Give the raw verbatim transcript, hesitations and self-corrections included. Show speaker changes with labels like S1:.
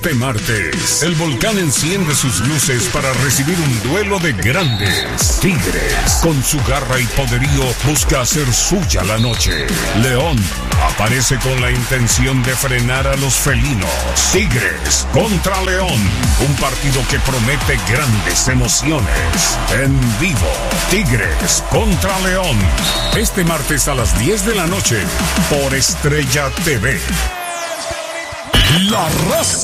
S1: Este martes, el Volcán enciende sus luces para recibir un duelo de grandes. Tigres, con su garra y poderío, busca hacer suya la noche. León aparece con la intención de frenar a los felinos. Tigres contra León, un partido que promete grandes emociones. En vivo, Tigres contra León, este martes a las diez de la noche, por Estrella T V. La Raza.